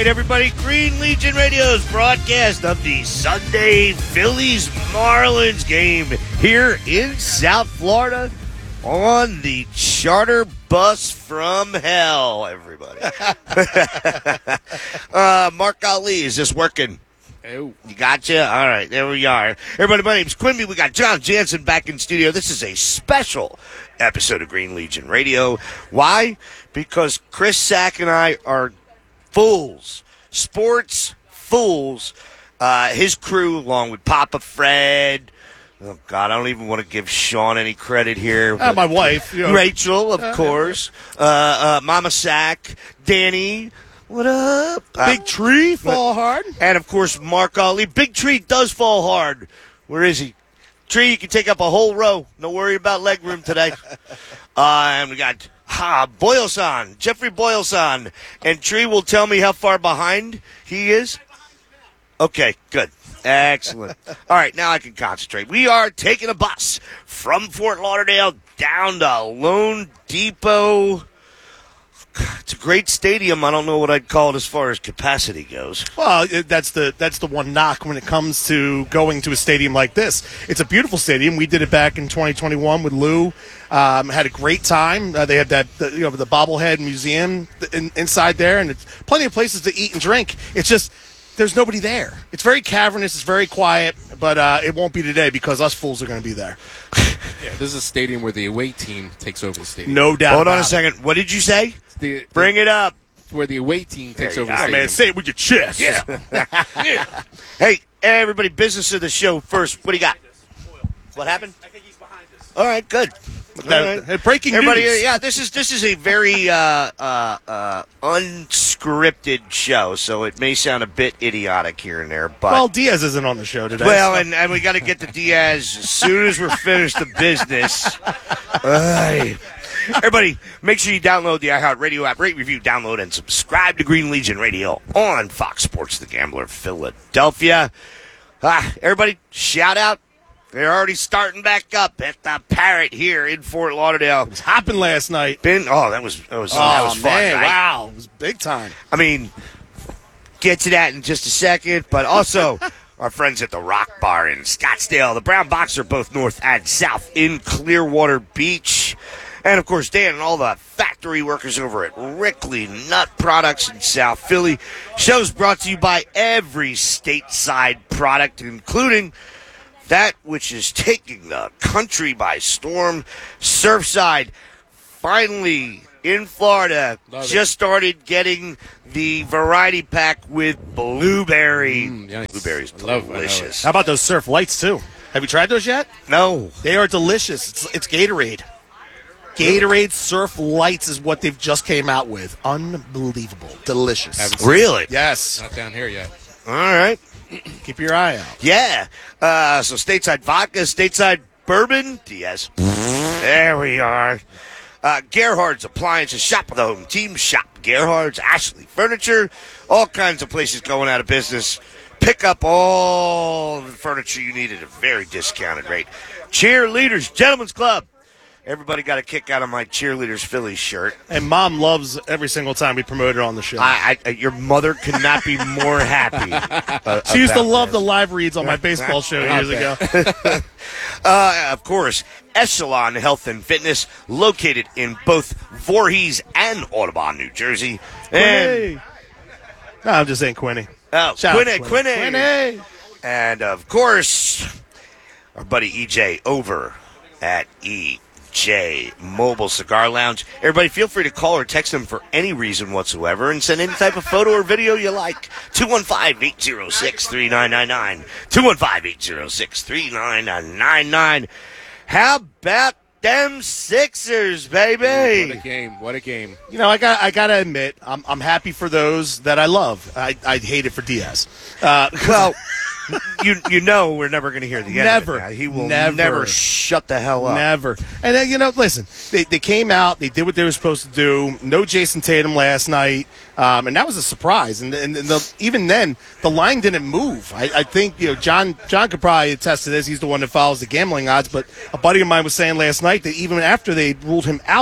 right, everybody. Green Legion Radio's broadcast of the Sunday Phillies-Marlins game here in South Florida on the charter bus from hell, everybody. Mark Ali, is this working? Oh. You gotcha? All right, there we are. Everybody, my name's Quimby. We got John Jansen back in studio. This is a special episode of Green Legion Radio. Why? Because Chris Sack and I are fools, sports fools. His crew, along with Papa Fred. Oh, God, I don't even want to give Sean any credit here. My wife. You know. Rachel, of course. Mama Sack. Danny. What up? Big Tree, fall hard. And, of course, Mark Ali. Big Tree does fall hard. Where is he? Tree, you can take up a whole row. No worry about leg room today. And we got Boyle-san, Jeffrey Boyle-san. And Tree will tell me how far behind he is. Okay, good. Excellent. All right, now I can concentrate. We are taking a bus from Fort Lauderdale down to Lone Depot. It's a great stadium. I don't know what I'd call it as far as capacity goes. Well, that's the one knock when it comes to going to a stadium like this. It's a beautiful stadium. We did it back in 2021 with Lou. Had a great time. They had the bobblehead museum inside there, and it's plenty of places to eat and drink. It's just there's nobody there. It's very cavernous. It's very quiet, but it won't be today because us fools are going to be there. Yeah, this is a stadium where the away team takes over the stadium. No doubt. Hold on a second. What did you say? Bring it up. Where the away team takes over the All right, stadium. man, say it with your chest. Yeah. Hey, everybody, business of the show first. What do you got? What happened? I think he's behind us. All right, good. Breaking Everybody, news. yeah, this is a very unscripted show, so it may sound a bit idiotic here and there, but Well, Diaz isn't on the show today. well, and we got to get to Diaz as soon as we're finished the business. Ay. Everybody, make sure you download the iHeartRadio app, rate, review, download, and subscribe to Green Legion Radio on Fox Sports The Gambler Philadelphia. Everybody, shout out. They're already starting back up at the Parrot here in Fort Lauderdale. It was hopping last night. That was fun. Man, Right? wow. It was big time. I mean, get to that in just a second, but also our friends at the Rock Bar in Scottsdale, the Brown Boxer, both north and south in Clearwater Beach. And, of course, Dan and all the factory workers over at Rickley Nut Products in South Philly. Show's brought to you by every stateside product, including that which is taking the country by storm. Surfside, finally in Florida, just started getting the variety pack with blueberry. Nice. Blueberry's Love it. delicious. How about those surf lights, too? Have you tried those yet? No. They are delicious. It's Gatorade. Gatorade Surf Lights is what they've just came out with. Unbelievable. Delicious. Haven't seen Really? Yes. Not down here yet. All right. Keep your eye out. Yeah. So stateside vodka, stateside bourbon. Yes. There we are. Gerhard's Appliances. Shop with the home team. Shop Gerhard's. Ashley Furniture. All kinds of places going out of business. Pick up all the furniture you need at a very discounted rate. Cheerleaders. Gentlemen's Club. Everybody got a kick out of my Cheerleaders Phillies shirt. And Mom loves every single time we promote it on the show. Your mother could not be more happy. She used to love the live reads on my baseball show years ago. Of course, Echelon Health and Fitness, located in both Voorhees and Audubon, New Jersey. And Quinny. No, I'm just saying Quinny. Shout out to Quinny. And, of course, our buddy EJ over at EJ Mobile Cigar Lounge. Everybody, feel free to call or text them for any reason whatsoever and send any type of photo or video you like. 215-806-3999. 215-806-3999. How about them Sixers, baby? What a game. You know, I gotta admit, I'm happy for those that I love. I hate it for Diaz. Well, you know we're never going to hear the end Never. of it. He will Never. never shut the hell up. Never. And then, listen, they came out, they did what they were supposed to do. No Jason Tatum last night, and that was a surprise. And even then, the line didn't move. I think, John could probably attest to this. He's the one that follows the gambling odds. But a buddy of mine was saying last night that even after they ruled him out,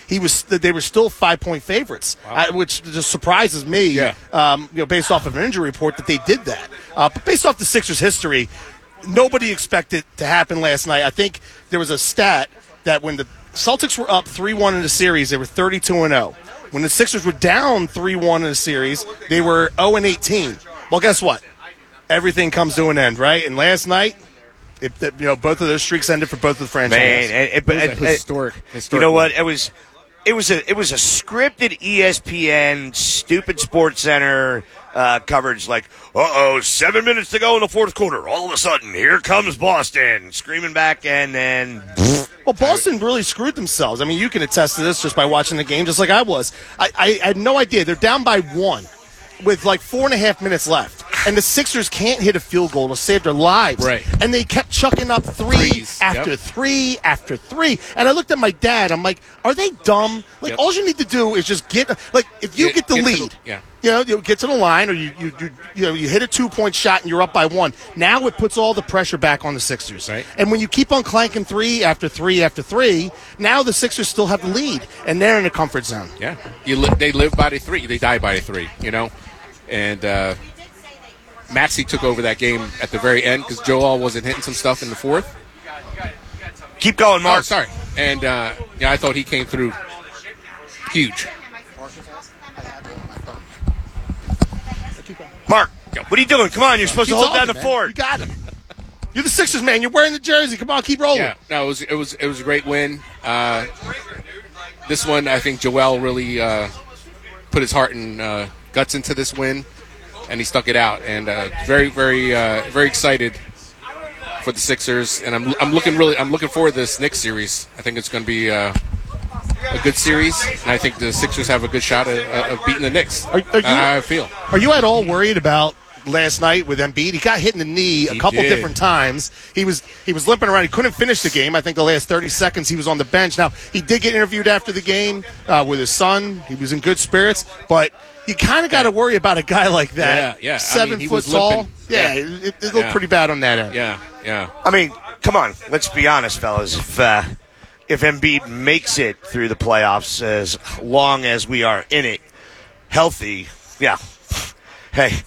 they were still 5-point favorites, which just surprises me. Yeah. Based off of an injury report that they did that. But based off the Sixers' history, nobody expected it to happen last night. I think there was a stat that when the Celtics were up 3-1 in the series, they were 32-0. When the Sixers were down 3-1 in the series, they were 0-18. Well, guess what? Everything comes to an end, right? And last night, both of those streaks ended for both of the franchises. Man, it was a historic. You know what? It was a scripted ESPN stupid Sports Center coverage. Like, 7 minutes to go in the fourth quarter. All of a sudden, here comes Boston screaming back, and then. Well, Boston really screwed themselves. I mean, you can attest to this just by watching the game, just like I was. I had no idea. They're down by 1 with like 4.5 minutes left. And the Sixers can't hit a field goal to save their lives. Right. And they kept chucking up threes after three after three. And I looked at my dad. I'm like, are they dumb? Like, all you need to do is just get – like, if you get the lead, you get to the line or you hit a 2-point shot and you're up by 1. Now it puts all the pressure back on the Sixers. Right. And when you keep on clanking 3 after 3 after 3, now the Sixers still have the lead. And they're in a comfort zone. Yeah. They live by the 3. They die by the 3, And Maxey took over that game at the very end because Joel wasn't hitting some stuff in the fourth. Keep going, Mark. Oh, sorry. And, I thought he came through huge. Mark, what are you doing? Come on, you're supposed to hold down the fort. You got him. You're the Sixers, man. You're wearing the jersey. Come on, keep rolling. Yeah, no, it was a great win. This one, I think Joel really put his heart and guts into this win, and he stuck it out. And very, very, very excited for the Sixers. And I'm looking forward to this Knicks series. I think it's going to be a good series, and I think the Sixers have a good shot of beating the Knicks. I feel. Are you at all worried about last night with Embiid? He got hit in the knee a couple different times. He was limping around. He couldn't finish the game. I think the last 30 seconds he was on the bench. Now, he did get interviewed after the game with his son. He was in good spirits, but you kind of got to worry about a guy like that. Yeah. 7 foot tall. Yeah, it looked pretty bad on that end. Yeah. I mean, come on. Let's be honest, fellas. If Embiid makes it through the playoffs as long as we are in it, healthy, hey,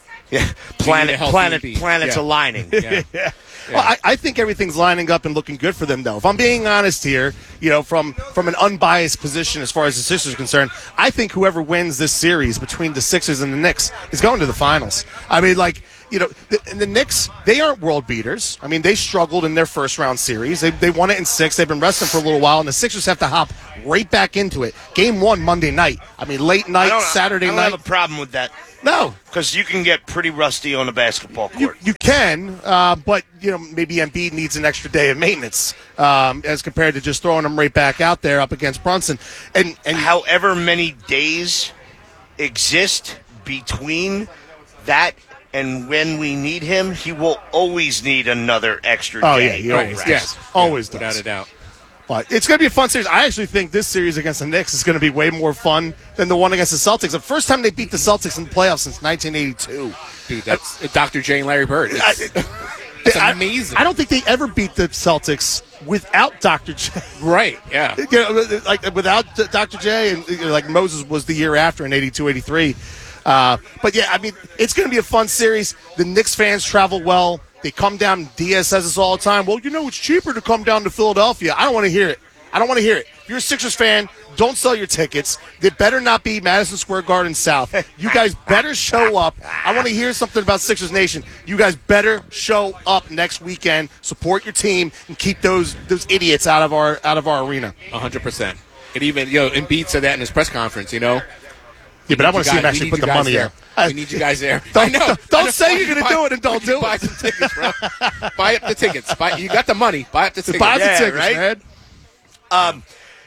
planets aligning. Yeah. Well, I think everything's lining up and looking good for them, though. If I'm being honest here, from an unbiased position as far as the Sixers are concerned, I think whoever wins this series between the Sixers and the Knicks is going to the finals. I mean, the Knicks, they aren't world beaters. I mean, they struggled in their first-round series. They won it in 6. They've been resting for a little while, and the Sixers have to hop right back into it. Game 1 Monday night. I mean, late night, Saturday night. I don't have a problem with that. No. Because you can get pretty rusty on a basketball court. You can, but maybe Embiid needs an extra day of maintenance as compared to just throwing him right back out there up against Brunson. And however many days exist between that and when we need him, he will always need another extra day. Oh, yeah, he always does. Yes. Always does. Without a doubt. But it's going to be a fun series. I actually think this series against the Knicks is going to be way more fun than the one against the Celtics. The first time they beat the Celtics in the playoffs since 1982. Dude, that's Dr. J and Larry Bird. It's amazing. I don't think they ever beat the Celtics without Dr. J. Right, yeah. Without Dr. J, and Moses was the year after in 82, 83. But, yeah, I mean, it's going to be a fun series. The Knicks fans travel well. They come down. Diaz says this all the time. Well, it's cheaper to come down to Philadelphia. I don't want to hear it. If you're a Sixers fan, don't sell your tickets. They better not be Madison Square Garden South. You guys better show up. I want to hear something about Sixers Nation. You guys better show up next weekend, support your team, and keep those idiots out of our arena. 100%. And even Embiid said that in his press conference. Yeah, but I want to see him actually put the money there. in. We need you guys there. Don't say you're going to do it and don't do it. Buy some tickets, bro. Buy up the tickets. You got the money. Buy up the tickets. Buy the tickets, right? man.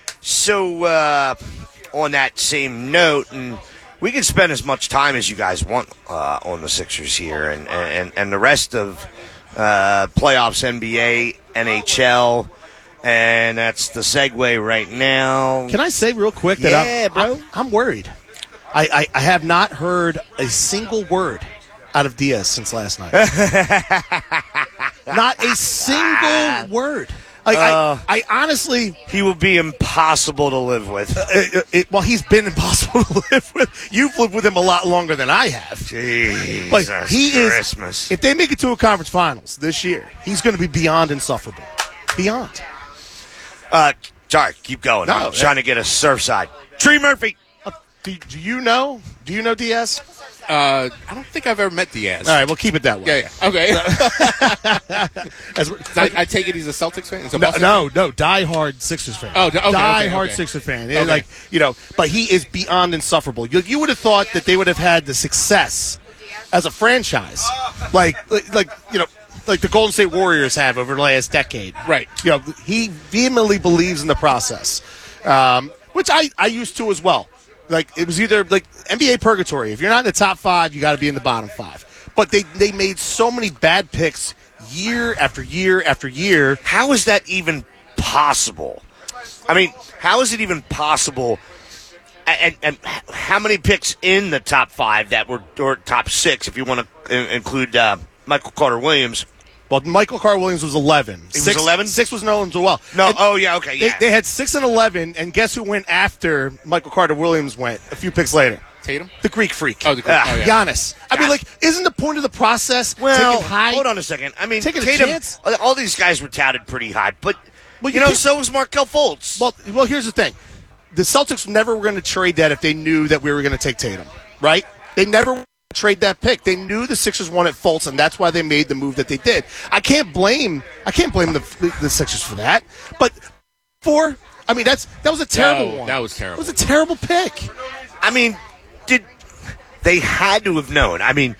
So, on that same note, and we can spend as much time as you guys want on the Sixers here and the rest of playoffs, NBA, NHL, and that's the segue right now. Can I say real quick that bro. I'm worried. I have not heard a single word out of Diaz since last night. Not a single word. Like, I honestly, He will be impossible to live with. well, he's been impossible to live with. You've lived with him a lot longer than I have. Jesus Like, he Christmas. is. If they make it to a conference finals this year, he's going to be beyond insufferable. Beyond. Sorry, keep going. No, I'm trying to get a Surfside. Tree Murphy. Do you know? Do you know Diaz? I don't think I've ever met Diaz. All right, we'll keep it that way. Yeah. Okay. As, I take it he's a Celtics fan. He's a Boston no, die-hard Sixers fan. Oh, okay, die-hard okay. Sixers fan. Okay. Like, but he is beyond insufferable. You would have thought that they would have had the success as a franchise, like the Golden State Warriors have over the last decade. Right. He vehemently believes in the process, which I used to as well. Like, it was either like NBA purgatory. If you're not in the top 5, you got to be in the bottom 5. But they made so many bad picks year after year after year. How is that even possible? I mean, how is it even possible? And how many picks in the top 5 that were, or top 6, if you want to include Michael Carter Williams? Well, Michael Carter Williams was 11. He was 11? 6 was Nolan Joel. No, And okay, yeah. They had 6 and 11, and guess who went after Michael Carter Williams went a few picks later? Tatum? The Greek Freak. Oh, the Greek. Oh, yeah. Giannis. I mean, like, isn't the point of the process Well, taking high? hold on a second. I mean, Taking a Tatum, chance? all these guys were touted pretty high, but, Well, so was Markelle Fultz. Well, here's the thing. The Celtics never were going to trade that if they knew that we were going to take Tatum, right? They never trade that pick. They knew the Sixers wanted Fultz, and that's why they made the move that they did. I can't blame the Sixers for that. But that was a terrible one. That was terrible. It was a terrible pick. I mean, they had to have known. I mean,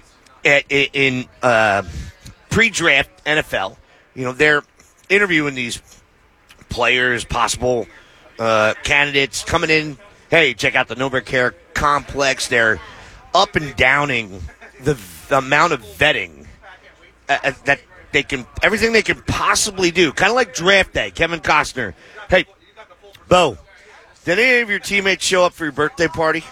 in pre-draft NFL, they're interviewing these players, possible candidates coming in. Hey, check out the NovaCare complex. They're up and downing the amount of vetting that they can, everything they can possibly do. Kind of like draft day. Kevin Costner. Hey, Bo, did any of your teammates show up for your birthday party?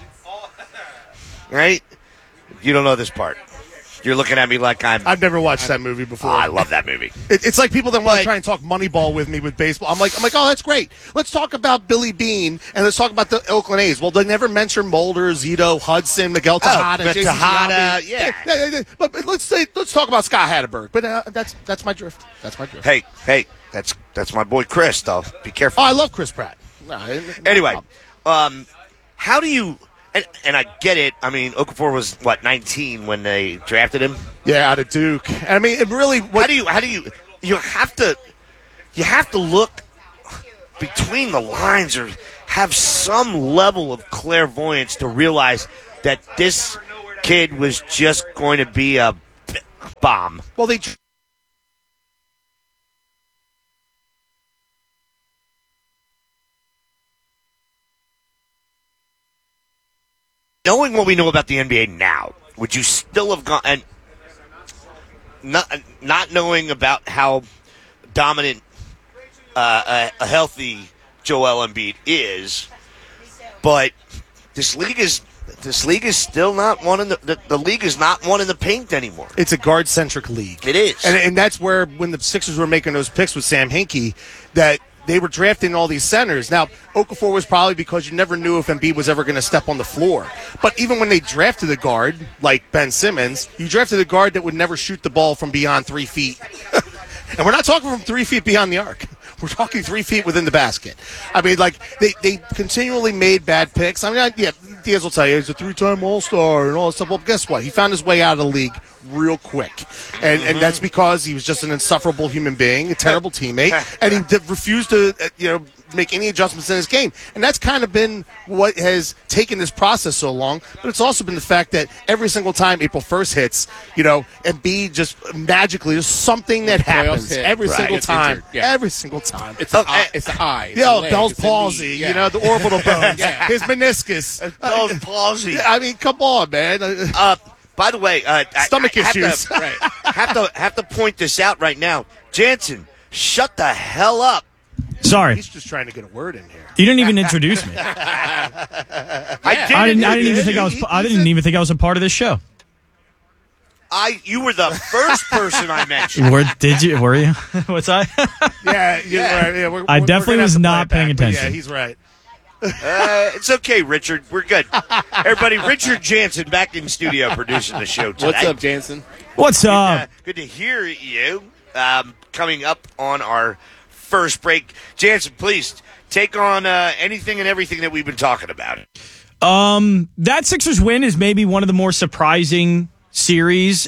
Right? You don't know this part. You're looking at me like I've never watched that movie before. I love that movie. It's like people that want to try and talk Moneyball with me with baseball. I'm like, oh, that's great. Let's talk about Billy Beane and let's talk about the Oakland A's. Well, they never mention Mulder, Zito, Hudson, Miguel Tejada, Jason Tejada, Giambi. But let's talk about Scott Hatteberg. But that's my drift. That's my drift. Hey, that's my boy Chris, though. Be careful. Oh, I love Chris Pratt. Anyway, how do you? And I get it. I mean, Okafor was 19 when they drafted him. Yeah, out of Duke. And I mean, it really. How do you? You have to look between the lines or have some level of clairvoyance to realize that this kid was just going to be a bomb. Well, they. Knowing what we know about the NBA now, would you still have gone and not knowing about how dominant a healthy Joel Embiid is, but this league is still not one in the league is not one in the paint anymore. It's a guard-centric league. It is. And that's where, when the Sixers were making those picks with Sam Hinkie, that they were drafting all these centers. Now, Okafor was probably because you never knew if Embiid was ever going to step on the floor. But even when they drafted a guard, like Ben Simmons, you drafted a guard that would never shoot the ball from beyond 3 feet. And we're not talking from 3 feet beyond the arc. We're talking 3 feet within the basket. I mean, like, they continually made bad picks. I mean, Diaz will tell you he's a 3-time All-Star and all that stuff. Well, guess what? He found his way out of the league real quick. And that's because he was just an insufferable human being, a terrible teammate, and he refused to, make any adjustments in his game. And that's kind of been what has taken this process so long. But it's also been the fact that every single time April 1st hits, Embiid just magically, there's something that happens every single time. Every single time. It's the eye. Yeah, Bell's palsy, the orbital bones, his meniscus. Bell's palsy. I mean, come on, man. By the way, stomach I issues. have to point this out right now. Jansen, shut the hell up. Sorry. He's just trying to get a word in here. You didn't even introduce me. I didn't even think I was a part of this show. You were the first person I mentioned. Were you? What's I? Yeah, right. Yeah, I definitely was not paying attention. attention. Yeah, he's right. It's okay, Richard. We're good. Everybody, Richard Jansen back in studio producing the show tonight. What's up, Jansen? What's up? Good to hear you. Coming up on our first break. Jansen, please take on anything and everything that we've been talking about. That Sixers win is maybe one of the more surprising series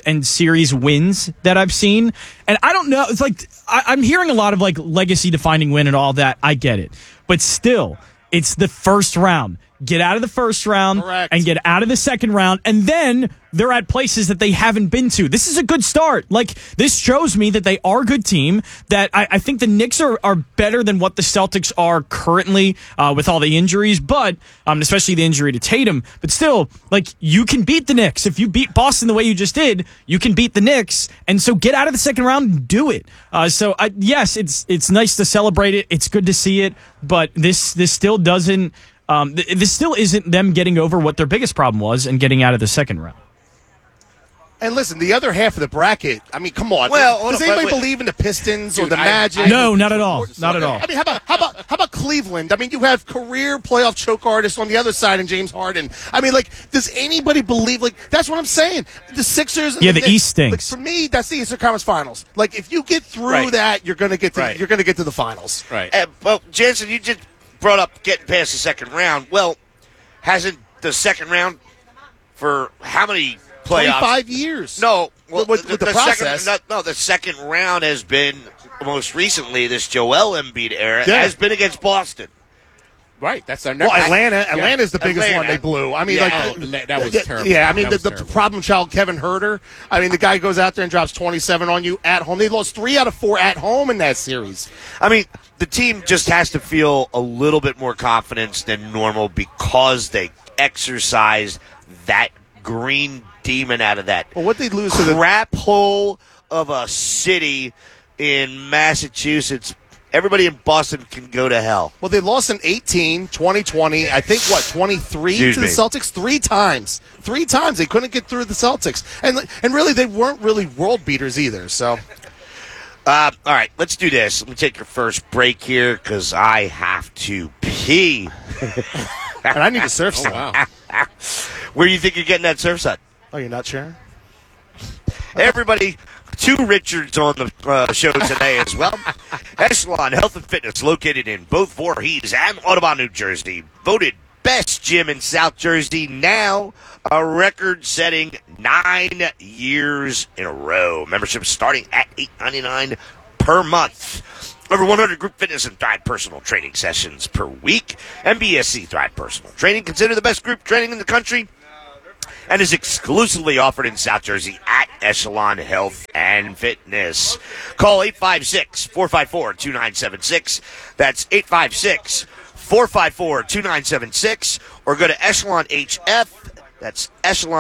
wins that I've seen. And I don't know. It's like I'm hearing a lot of like legacy defining win and all that. I get it. But still, it's the first round. Get out of the first round. Correct. And get out of the second round. And then they're at places that they haven't been to. This is a good start. Like, this shows me that they are a good team, that I think the Knicks are better than what the Celtics are currently with all the injuries, but especially the injury to Tatum. But still, like, you can beat the Knicks. If you beat Boston the way you just did, you can beat the Knicks. And so get out of the second round and do it. Yes, it's nice to celebrate it. It's good to see it. But this still doesn't... this still isn't them getting over what their biggest problem was and getting out of the second round. And listen, the other half of the bracket, I mean, come on. Well, does anybody believe in the Pistons or the Magic? No, not at all. Not at all. I mean, how about Cleveland? I mean, you have career playoff choke artist on the other side in James Harden. I mean, like, does anybody believe? Like, that's what I'm saying. The Sixers. Yeah, the East stinks. Like, for me, that's the Eastern Conference Finals. Like, if you get through that, you're gonna get to the finals. Right. Well, Jansen, you just brought up getting past the second round. Well, hasn't the second round for how many playoffs? 25 years. No, well, with the process. The second round has been most recently this Joel Embiid era has been against Boston. Right. That's our Well, Atlanta is the biggest one they blew. I mean, that was terrible. Yeah, I mean, That was the terrible. problem child, Kevin Herter. I mean, the guy goes out there and drops 27 on you at home. They lost 3 out of 4 at home in that series. I mean, the team just has to feel a little bit more confidence than normal because they exercised that green demon out of that Well, what they lose to the crap hole of a city in Massachusetts. Everybody in Boston can go to hell. Well, they lost in 18, 2020, I think, 23 Excuse to the me. Celtics 3 times. 3 times. They couldn't get through the Celtics. And really, they weren't really world beaters either. So, All right, let's do this. Let me take your first break here because I have to pee. and I need a surf set. Wow. Where do you think you're getting that surf set? Oh, you're not sharing? Hey, everybody. 2 Richards on the show today as well. Echelon Health and Fitness, located in both Voorhees and Audubon, New Jersey. Voted best gym in South Jersey, now a record-setting 9 years in a row. Membership starting at $8.99 per month. Over 100 group fitness and Thrive personal training sessions per week. MBSC Thrive Personal Training, considered the best group training in the country, and is exclusively offered in South Jersey at Echelon Health and Fitness. Call 856-454-2976. That's 856-454-2976. Or go to Echelon HF. That's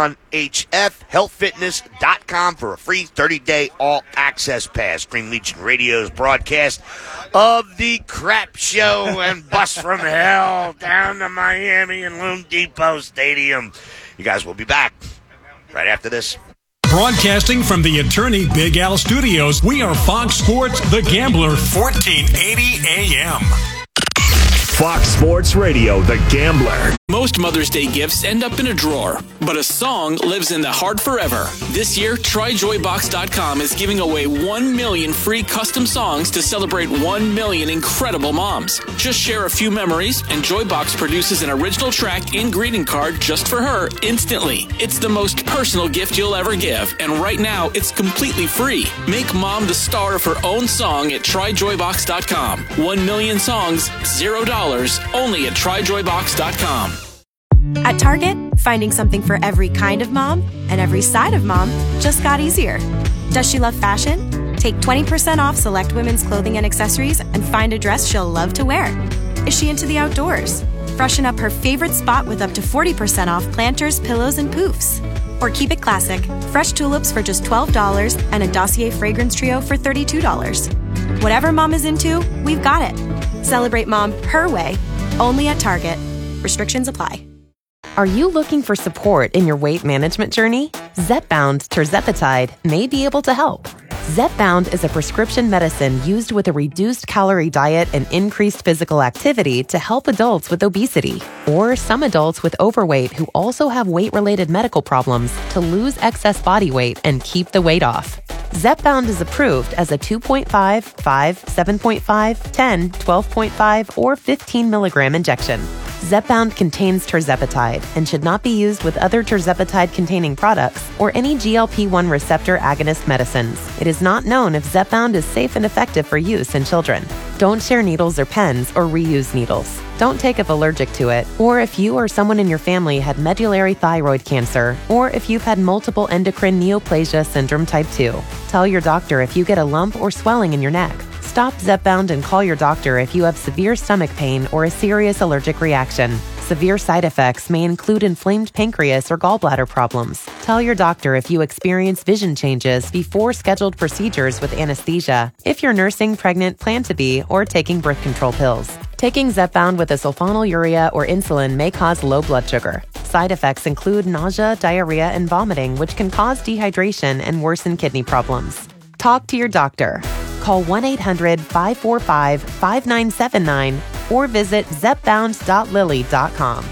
EchelonHFHealthFitness.com for a free 30-day all-access pass. Green Legion Radio's broadcast of the crap show and bus from hell down to Miami and Loon Depot Stadium. You guys will be back right after this. Broadcasting from the Attorney Big Al Studios, we are Fox Sports The Gambler, 1480 AM. Fox Sports Radio, The Gambler. Most Mother's Day gifts end up in a drawer, but a song lives in the heart forever. This year, TryJoyBox.com is giving away 1 million free custom songs to celebrate 1 million incredible moms. Just share a few memories, and Joybox produces an original track and greeting card just for her instantly. It's the most personal gift you'll ever give, and right now, it's completely free. Make mom the star of her own song at TryJoyBox.com. 1 million songs, $0, only at TryJoyBox.com. At Target, finding something for every kind of mom and every side of mom just got easier. Does she love fashion? Take 20% off select women's clothing and accessories and find a dress she'll love to wear. Is she into the outdoors? Freshen up her favorite spot with up to 40% off planters, pillows, and poofs. Or keep it classic, fresh tulips for just $12 and a Dossier fragrance trio for $32. Whatever mom is into, we've got it. Celebrate mom her way, only at Target. Restrictions apply. Are you looking for support in your weight management journey? Zepbound tirzepatide may be able to help. Zepbound is a prescription medicine used with a reduced calorie diet and increased physical activity to help adults with obesity or some adults with overweight who also have weight-related medical problems to lose excess body weight and keep the weight off. Zepbound is approved as a 2.5, 5, 7.5, 10, 12.5, or 15 milligram injection. Zepbound contains tirzepatide and should not be used with other tirzepatide-containing products or any GLP-1 receptor agonist medicines. It is not known if Zepbound is safe and effective for use in children. Don't share needles or pens or reuse needles. Don't take if allergic to it, or if you or someone in your family had medullary thyroid cancer, or if you've had multiple endocrine neoplasia syndrome type 2. Tell your doctor if you get a lump or swelling in your neck. Stop Zepbound and call your doctor if you have severe stomach pain or a serious allergic reaction. Severe side effects may include inflamed pancreas or gallbladder problems. Tell your doctor if you experience vision changes before scheduled procedures with anesthesia, if you're nursing, pregnant, plan to be, or taking birth control pills. Taking Zepbound with a sulfonylurea or insulin may cause low blood sugar. Side effects include nausea, diarrhea, and vomiting, which can cause dehydration and worsen kidney problems. Talk to your doctor. Call 1-800-545-5979 or visit zepbound.lilly.com.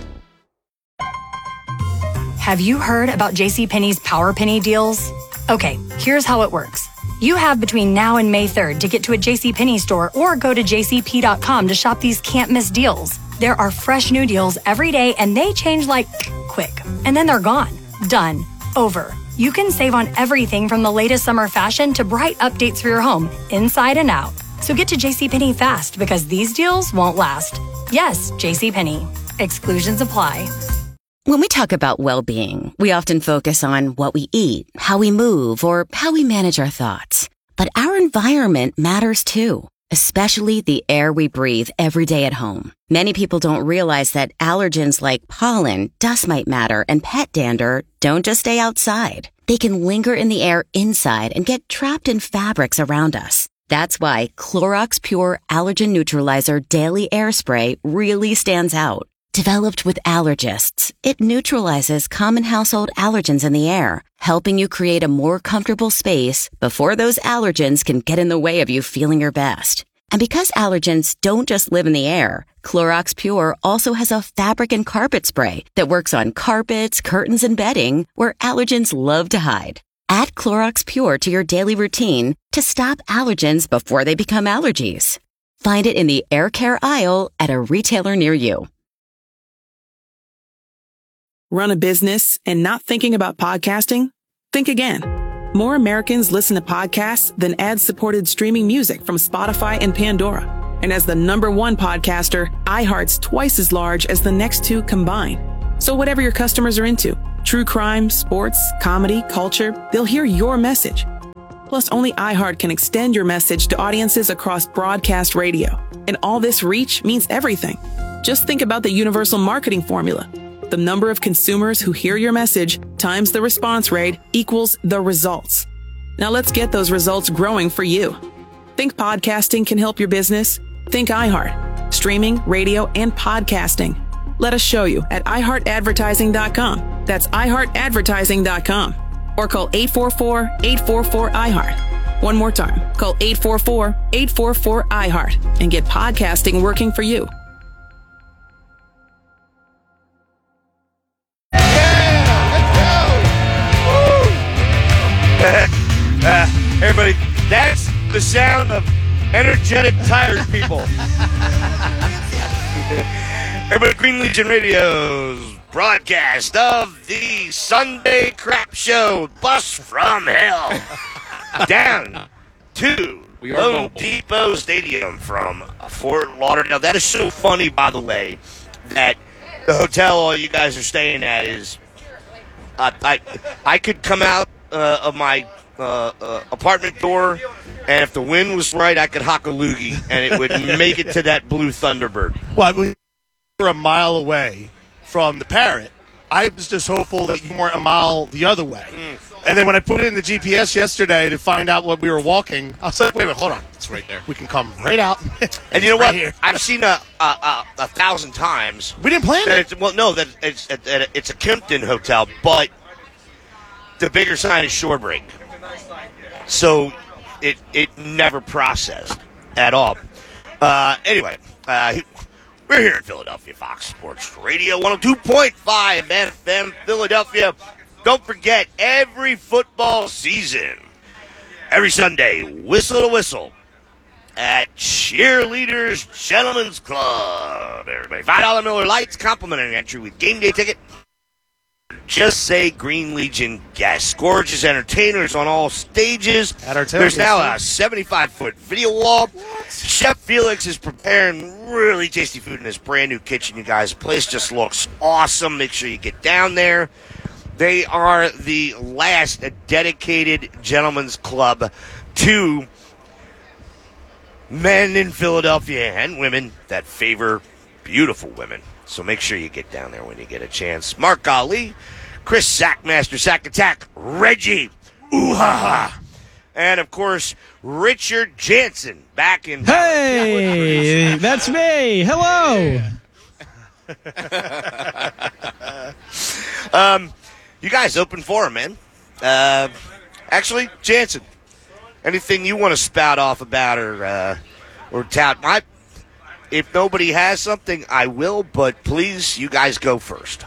Have you heard about JCPenney's Power Penny deals? Okay, here's how it works. You have between now and May 3rd to get to a JCPenney store or go to jcp.com to shop these can't-miss deals. There are fresh new deals every day, and they change like quick. And then they're gone. Done. Over. You can save on everything from the latest summer fashion to bright updates for your home, inside and out. So get to JCPenney fast because these deals won't last. Yes, JCPenney. Exclusions apply. When we talk about well-being, we often focus on what we eat, how we move, or how we manage our thoughts. But our environment matters too, especially the air we breathe every day at home. Many people don't realize that allergens like pollen, dust mite matter, and pet dander don't just stay outside. They can linger in the air inside and get trapped in fabrics around us. That's why Clorox Pure Allergen Neutralizer Daily Air Spray really stands out. Developed with allergists, it neutralizes common household allergens in the air, helping you create a more comfortable space before those allergens can get in the way of you feeling your best. And because allergens don't just live in the air, Clorox Pure also has a fabric and carpet spray that works on carpets, curtains, and bedding where allergens love to hide. Add Clorox Pure to your daily routine to stop allergens before they become allergies. Find it in the air care aisle at a retailer near you. Run a business and not thinking about podcasting? Think again. More Americans listen to podcasts than ad-supported streaming music from Spotify and Pandora. And as the #1 podcaster, iHeart's twice as large as the next two combined. So whatever your customers are into, true crime, sports, comedy, culture, they'll hear your message. Plus, only iHeart can extend your message to audiences across broadcast radio. And all this reach means everything. Just think about the universal marketing formula. The number of consumers who hear your message times the response rate equals the results. Now let's get those results growing for you. Think podcasting can help your business? Think iHeart. Streaming, radio, and podcasting. Let us show you at iHeartAdvertising.com. That's iHeartAdvertising.com. Or call 844-844-iHeart. One more time. Call 844-844-iHeart and get podcasting working for you. Everybody, that's the sound of energetic, tired people. Everybody, Green Legion Radio's broadcast of the Sunday Crap Show, Bus from Hell, down to Lone Depot Stadium from Fort Lauderdale. That is so funny, by the way, that the hotel all you guys are staying at is, I could come out of my apartment door, and if the wind was right, I could hock a loogie, and it would make it to that blue Thunderbird. Well, we were a mile away from the Parrot. I was just hopeful that you weren't a mile the other way. And then when I put it in the GPS yesterday to find out what we were walking, I was like, wait a minute, hold on. It's right there. We can come right out. And you know right what? Here. I've seen a 1,000 times. We didn't plan it. It's a Kimpton hotel, but the bigger sign is shore break. So it never processed at all. Anyway, we're here in Philadelphia, Fox Sports Radio, 102.5 FM, Philadelphia. Don't forget, every football season, every Sunday, whistle to whistle at Cheerleaders Gentlemen's Club. Everybody, $5 Miller Lights, complimentary entry with game day ticket. Just say Green Legion guests. Gorgeous entertainers on all stages. At our tailgate. There's now a 75-foot video wall. Chef Felix is preparing really tasty food in his brand new kitchen, you guys. The place just looks awesome. Make sure you get down there. They are the last dedicated gentlemen's club to men in Philadelphia and women that favor beautiful women. So make sure you get down there when you get a chance. Mark Ali, Chris Sackmaster, Sack Attack, Reggie, ooh-ha-ha, and, of course, Richard Jansen back in. Hey, that's me. Hello. You guys open forum, man. Actually, Jansen, anything you want to spout off about or tout? If nobody has something, I will, but please, you guys go first.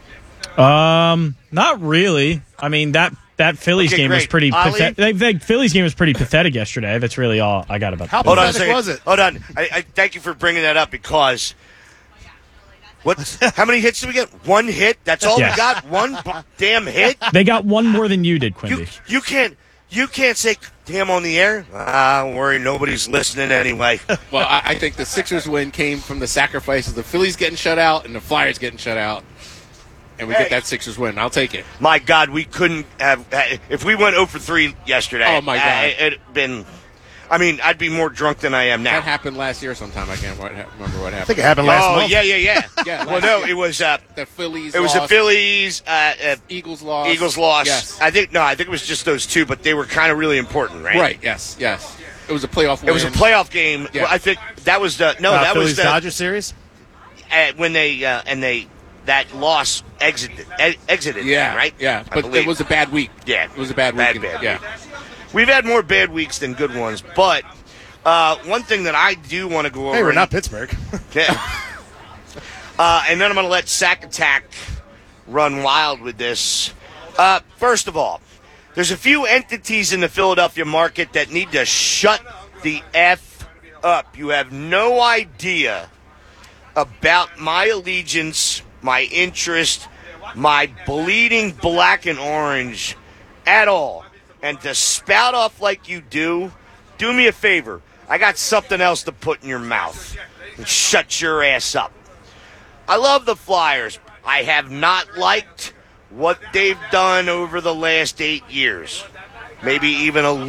Not really. I mean, that Phillies game was pretty pathetic. The Phillies game was pretty pathetic yesterday. That's really all I got about that. How pathetic was it? Hold on. I thank you for bringing that up because how many hits did we get? One hit? That's all we got? One damn hit? They got one more than you did, Quimby. You can't say damn on the air. Don't worry, nobody's listening anyway. Well, I think the Sixers win came from the sacrifice of the Phillies getting shut out and the Flyers getting shut out. And we get that Sixers win. I'll take it. My God, we couldn't have. If we went 0 for 3 yesterday, oh my God, it'd been. I mean, I'd be more drunk than I am now. That happened last year sometime. I can't remember what happened. I think it happened last month. Yeah. Yeah. Well, no, it was the Phillies. It was the Phillies. Eagles lost. Eagles lost. Yes. I think it was just those two, but they were kind of really important, right? Right. Yes. It was a playoff win. It was a playoff game. Yeah. Well, I think that was the that Phillies was the Dodgers series. When they that loss exited. Yeah. Right. Yeah. But it was a bad week. Yeah. It was a bad week. Yeah. We've had more bad weeks than good ones, but one thing that I do want to go over. Hey, we're not Pittsburgh. Yeah. And then I'm going to let Sack Attack run wild with this. First of all, there's a few entities in the Philadelphia market that need to shut the F up. You have no idea about my allegiance, my interest, my bleeding black and orange at all. And to spout off like you do me a favor. I got something else to put in your mouth. And shut your ass up. I love the Flyers. I have not liked what they've done over the last 8 years. Maybe even a